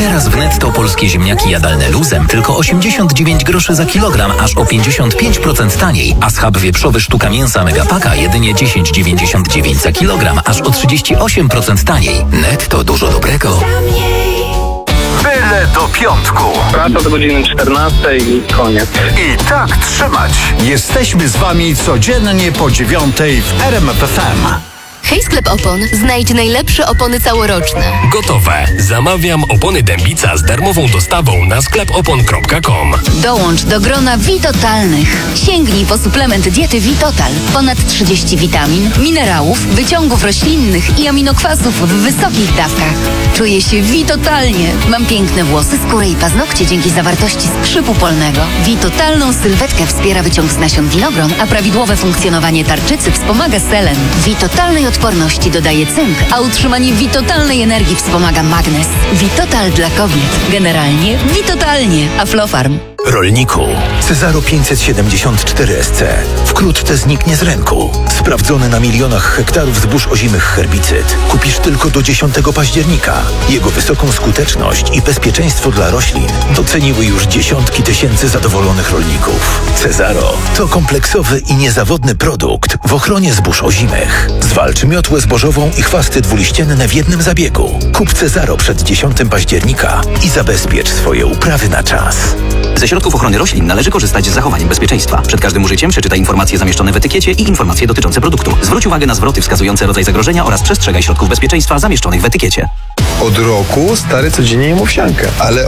Teraz w Netto polskie ziemniaki jadalne luzem tylko 89 groszy za kilogram, aż o 55% taniej, a schab wieprzowy sztuka mięsa Megapaka jedynie 10,99 za kilogram, aż o 38% taniej. Netto, dużo dobrego. Byle do piątku. Praca do godziny 14 i koniec. I tak trzymać. Jesteśmy z wami codziennie po 9 w RMF FM. Hej, sklep opon. Znajdź najlepsze opony całoroczne. Gotowe. Zamawiam opony Dębica z darmową dostawą na sklepopon.com. Dołącz do grona Vitotalnych. Sięgnij po suplement diety Vitotal. Ponad 30 witamin, minerałów, wyciągów roślinnych i aminokwasów w wysokich dawkach. Czuję się Vitotalnie. Mam piękne włosy, skórę i paznokcie dzięki zawartości skrzypu polnego. Vitotalną sylwetkę wspiera wyciąg z nasion winogron, a prawidłowe funkcjonowanie tarczycy wspomaga selen. Vitotalnej odporności dodaje cynk, a utrzymanie Vitotalnej energii wspomaga magnez. Vitotal dla kobiet. Generalnie Vitotalnie. Aflofarm. Rolniku, Cezaro 574 SC wkrótce zniknie z rynku. Sprawdzony na milionach hektarów zbóż ozimych herbicyd. Kupisz tylko do 10 października. Jego wysoką skuteczność i bezpieczeństwo dla roślin doceniły już dziesiątki tysięcy zadowolonych rolników. Cezaro to kompleksowy i niezawodny produkt w ochronie zbóż ozimych. Zwalcz miotłę zbożową i chwasty dwuliścienne w jednym zabiegu. Kup Cezaro przed 10 października i zabezpiecz swoje uprawy na czas. Ze środków ochrony roślin należy korzystać z zachowaniem bezpieczeństwa. Przed każdym użyciem przeczytaj informacje zamieszczone w etykiecie i informacje dotyczące produktu. Zwróć uwagę na zwroty wskazujące rodzaj zagrożenia oraz przestrzegaj środków bezpieczeństwa zamieszczonych w etykiecie. Od roku stary codziennie jem owsiankę, ale